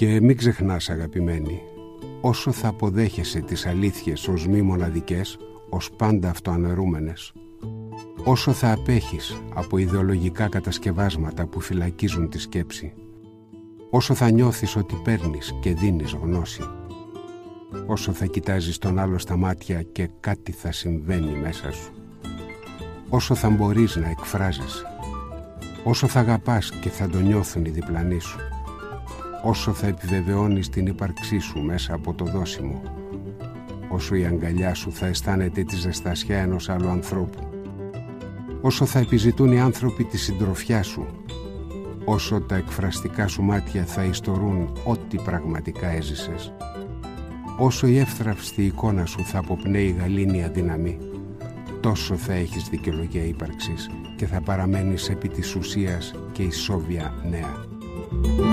Και μην ξεχνάς, αγαπημένη, όσο θα αποδέχεσαι τις αλήθειες ως μη μοναδικές, ως πάντα αυτοαναιρούμενες, όσο θα απέχεις από ιδεολογικά κατασκευάσματα που φυλακίζουν τη σκέψη, όσο θα νιώθεις ότι παίρνεις και δίνεις γνώση, όσο θα κοιτάζεις τον άλλο στα μάτια και κάτι θα συμβαίνει μέσα σου, όσο θα μπορείς να εκφράζεσαι, όσο θα αγαπάς και θα το νιώθουν οι διπλανοί σου, όσο θα επιβεβαιώνεις την ύπαρξή σου μέσα από το δώσιμο, όσο η αγκαλιά σου θα αισθάνεται τη ζεστασιά ενός άλλου ανθρώπου, όσο θα επιζητούν οι άνθρωποι τη συντροφιά σου, όσο τα εκφραστικά σου μάτια θα ιστορούν ό,τι πραγματικά έζησες, όσο η εύθραυστη εικόνα σου θα αποπνέει γαλήνια δύναμη, τόσο θα έχεις δικαιολογία ύπαρξης και θα παραμένεις επί της ουσίας και ισόβια νέα.